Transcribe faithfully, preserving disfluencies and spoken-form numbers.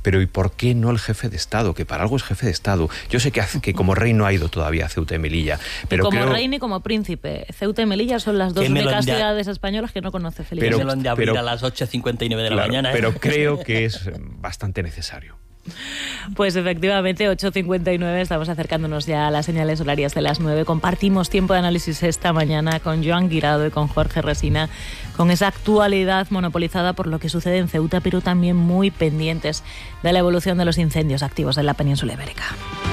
pero ¿y por qué no el jefe de Estado? Que para algo es jefe de Estado. Yo sé que, que como rey no ha ido todavía a Ceuta y Melilla, pero y como creo... rey ni como príncipe. Ceuta y Melilla son las dos únicas ciudades españolas que no conoce Felipe. Pero, melón de abrir pero, a las ocho cincuenta y nueve de la claro, mañana. ¿eh? Pero creo que es bastante necesario. Pues efectivamente, ocho cincuenta y nueve, estamos acercándonos ya a las señales horarias de las nueve. Compartimos tiempo de análisis esta mañana con Joan Guirado y con Jorge Resina, con esa actualidad monopolizada por lo que sucede en Ceuta, pero también muy pendientes de la evolución de los incendios activos en la península ibérica.